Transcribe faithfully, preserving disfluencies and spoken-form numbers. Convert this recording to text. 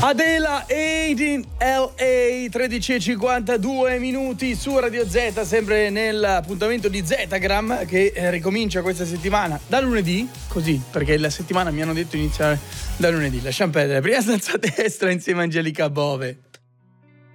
Adela Aid in L A, tredici e cinquantadue minuti su Radio Z, sempre nell'appuntamento di Zetagram che eh, ricomincia questa settimana da lunedì, così, perché la settimana mi hanno detto iniziare da lunedì. Lasciamo perdere, prima stanza a destra insieme a Angelica Bove.